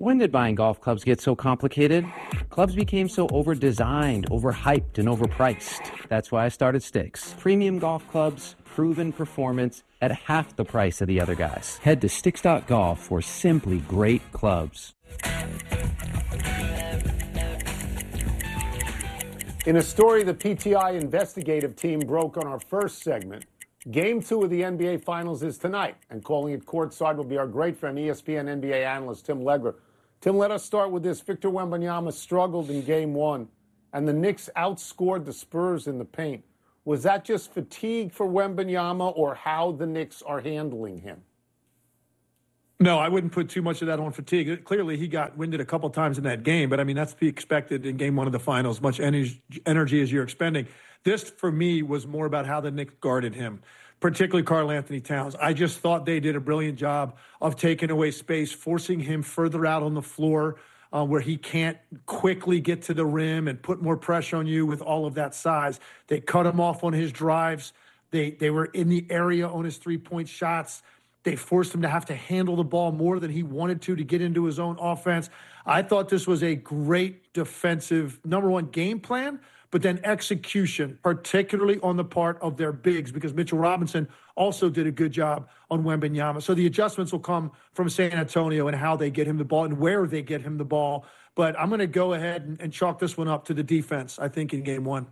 When did buying golf clubs get so complicated? Clubs became so over-designed, overhyped, and overpriced. That's why I started Sticks. Premium golf clubs, proven performance at half the price of the other guys. Head to Sticks.golf for simply great clubs. In a story the PTI investigative team broke on our first segment, Game 2 of the NBA Finals is tonight, and calling it courtside will be our great friend, ESPN NBA analyst Tim Legler. Tim, let us start with this. Victor Wembanyama struggled in Game 1, and the Knicks outscored the Spurs in the paint. Was that just fatigue for Wembanyama or how the Knicks are handling him? No, I wouldn't put too much of that on fatigue. Clearly, he got winded a couple times in that game, but I mean, that's to be expected in Game 1 of the Finals, much energy as you're expending. This, for me, was more about how the Knicks guarded him, particularly Karl-Anthony Towns. I just thought they did a brilliant job of taking away space, forcing him further out on the floor where he can't quickly get to the rim and put more pressure on you with all of that size. They cut him off on his drives. They were in the area on his three-point shots. They forced him to have to handle the ball more than he wanted to get into his own offense. I thought this was a great defensive, number one, game plan, but then execution, particularly on the part of their bigs, because Mitchell Robinson also did a good job on Wembanyama. So the adjustments will come from San Antonio and how they get him the ball and where they get him the ball. But I'm going to go ahead and chalk this one up to the defense, I think, in Game 1.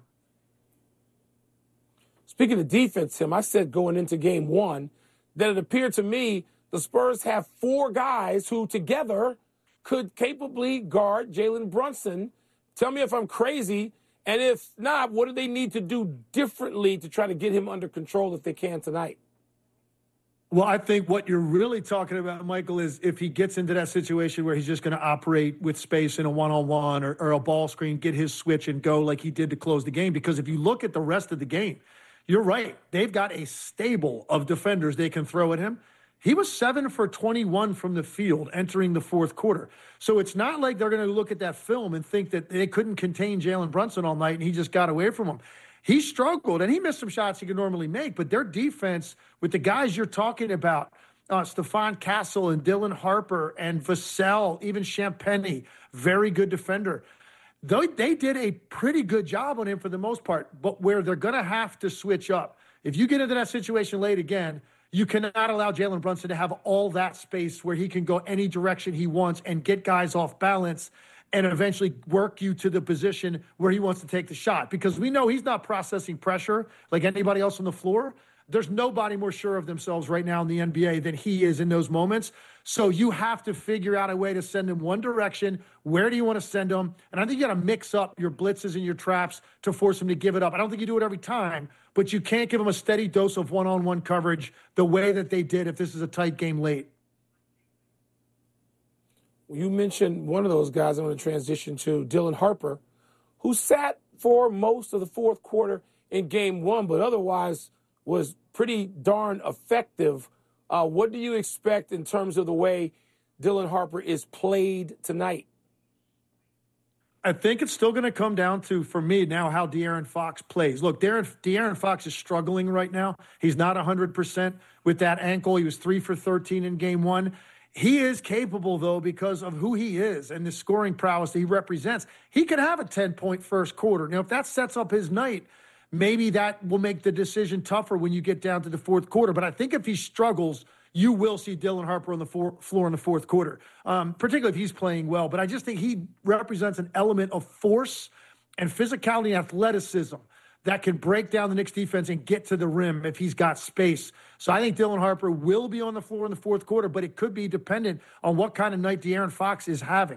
Speaking of defense, Tim, I said going into Game 1 that it appeared to me the Spurs have four guys who together could capably guard Jalen Brunson. Tell me if I'm crazy, and if not, what do they need to do differently to try to get him under control if they can tonight? Well, I think what you're really talking about, Michael, is if he gets into that situation where he's just going to operate with space in a one-on-one or a ball screen, get his switch and go like he did to close the game. Because if you look at the rest of the game, you're right. They've got a stable of defenders they can throw at him. He was 7 for 21 from the field entering the fourth quarter. So it's not like they're going to look at that film and think that they couldn't contain Jalen Brunson all night and he just got away from him. He struggled, and he missed some shots he could normally make, but their defense with the guys you're talking about, Stephon Castle and Dylan Harper and Vassell, even Champagnie, very good defender. They did a pretty good job on him for the most part, but where they're going to have to switch up. If you get into that situation late again, you cannot allow Jalen Brunson to have all that space where he can go any direction he wants and get guys off balance and eventually work you to the position where he wants to take the shot. Because we know he's not processing pressure like anybody else on the floor. There's nobody more sure of themselves right now in the NBA than he is in those moments. So you have to figure out a way to send him one direction. Where do you want to send him? And I think you got to mix up your blitzes and your traps to force him to give it up. I don't think you do it every time, but you can't give him a steady dose of one-on-one coverage the way that they did if this is a tight game late. Well, you mentioned one of those guys. I'm going to transition to Dylan Harper, who sat for most of the fourth quarter in Game 1, but otherwise was pretty darn effective. What do you expect in terms of the way Dylan Harper is played tonight? I think it's still going to come down to, for me now, how De'Aaron Fox plays. Look, De'Aaron Fox is struggling right now. He's not 100% with that ankle. He was 3 for 13 in Game 1. He is capable, though, because of who he is and the scoring prowess that he represents. He could have a 10-point first quarter. Now, if that sets up his night, maybe that will make the decision tougher when you get down to the fourth quarter. But I think if he struggles, you will see Dylan Harper on the floor in the fourth quarter, particularly if he's playing well. But I just think he represents an element of force and physicality and athleticism that can break down the Knicks defense and get to the rim if he's got space. So I think Dylan Harper will be on the floor in the fourth quarter, but it could be dependent on what kind of night De'Aaron Fox is having.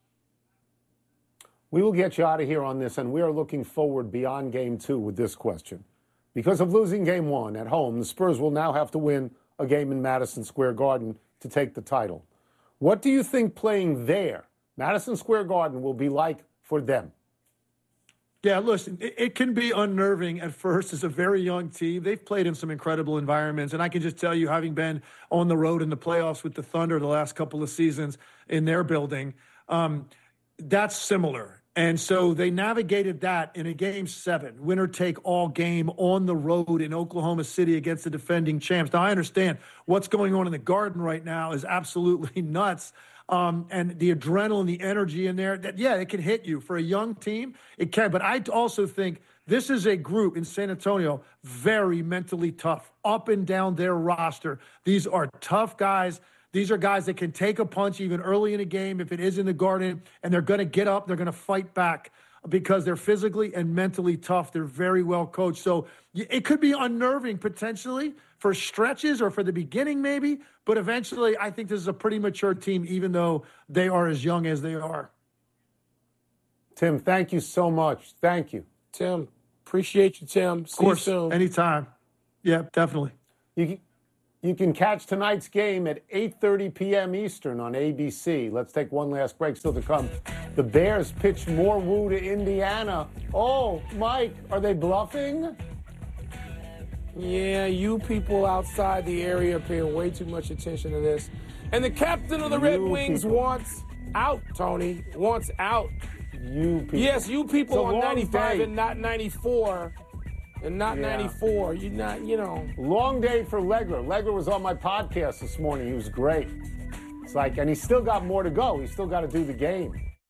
We will get you out of here on this, and we are looking forward beyond Game 2 with this question. Because of losing Game 1 at home, the Spurs will now have to win a game in Madison Square Garden to take the title. What do you think playing there, Madison Square Garden, will be like for them? Yeah, listen, it can be unnerving at first as a very young team. They've played in some incredible environments, and I can just tell you, having been on the road in the playoffs with the Thunder the last couple of seasons in their building, that's similar. And so they navigated that in a Game 7, winner take all game on the road in Oklahoma City against the defending champs. Now, I understand what's going on in the Garden right now is absolutely nuts. And the adrenaline, the energy in there, it can hit you. For a young team, it can. But I also think this is a group in San Antonio, very mentally tough, up and down their roster. These are tough guys. These are guys that can take a punch even early in a game if it is in the Garden, and they're going to get up, they're going to fight back because they're physically and mentally tough. They're very well coached. So it could be unnerving potentially for stretches or for the beginning maybe, but eventually I think this is a pretty mature team even though they are as young as they are. Tim, thank you so much. Thank you. Tim, appreciate you, Tim. See you soon. Anytime. Yeah, definitely. You can catch tonight's game at 8:30 p.m. Eastern on ABC. Let's take one last break. Still to come. The Bears pitch more woo to Indiana. Oh, Mike, are they bluffing? Yeah, you people outside the area are paying way too much attention to this. And the captain of the Red Wings wants out, Tony. Wants out. You people. Yes, you people on 95 and not 94. And not 94. You're not, Long day for Legler. Legler was on my podcast this morning. He was great. It's like, and he's still got more to go. He's still got to do the game.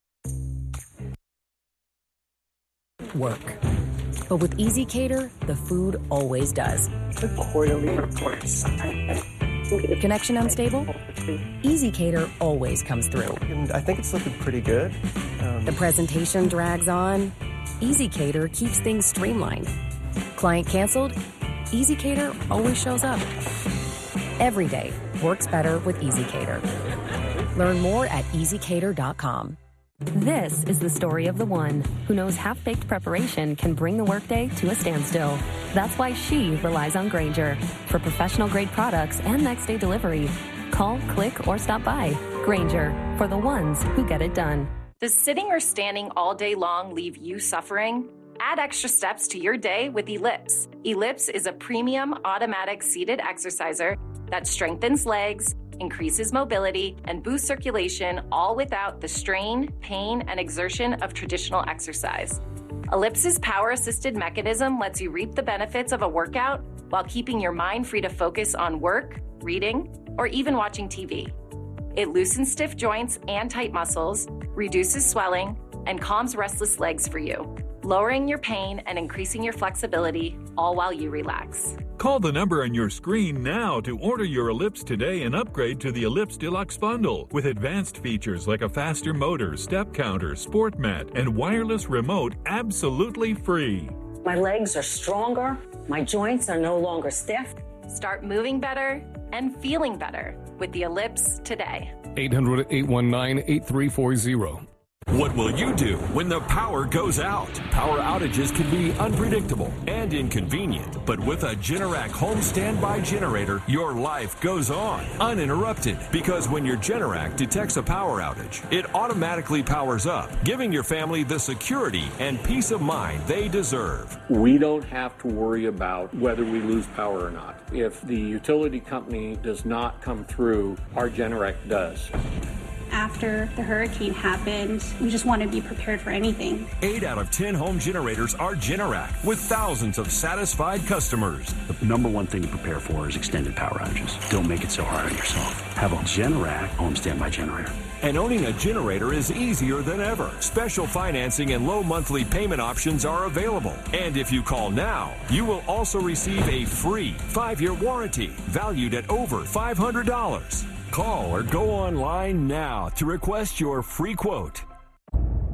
Work. But with EasyCater, the food always does. Connection unstable? EasyCater always comes through. And I think it's looking pretty good. The presentation drags on. EasyCater keeps things streamlined. Client canceled? EasyCater always shows up. Every day works better with EasyCater. Learn more at easycater.com. This is the story of the one who knows half-baked preparation can bring the workday to a standstill. That's why she relies on Grainger for professional-grade products and next-day delivery. Call, click, or stop by. Grainger, for the ones who get it done. Does sitting or standing all day long leave you suffering? Add extra steps to your day with Ellipse. Ellipse is a premium automatic seated exerciser that strengthens legs, increases mobility, and boosts circulation, all without the strain, pain, and exertion of traditional exercise. Ellipse's power-assisted mechanism lets you reap the benefits of a workout while keeping your mind free to focus on work, reading, or even watching TV. It loosens stiff joints and tight muscles, reduces swelling, and calms restless legs for you, lowering your pain and increasing your flexibility, all while you relax. Call the number on your screen now to order your Ellipse today and upgrade to the Ellipse Deluxe Bundle with advanced features like a faster motor, step counter, sport mat, and wireless remote absolutely free. My legs are stronger. My joints are no longer stiff. Start moving better and feeling better with the Ellipse today. 800-819-8340. What will you do when the power goes out? Power outages can be unpredictable and inconvenient, but with a Generac home standby generator, your life goes on uninterrupted, because when your Generac detects a power outage, it automatically powers up, giving your family the security and peace of mind they deserve. We don't have to worry about whether we lose power or not. If the utility company does not come through, our Generac does. After the hurricane happened, we just want to be prepared for anything. 8 out of 10 home generators are Generac, with thousands of satisfied customers. The number one thing to prepare for is extended power outages. Don't make it so hard on yourself. Have a Generac home standby generator. And owning a generator is easier than ever. Special financing and low monthly payment options are available. And if you call now, you will also receive a free 5-year warranty valued at over $500. Call or go online now to request your free quote.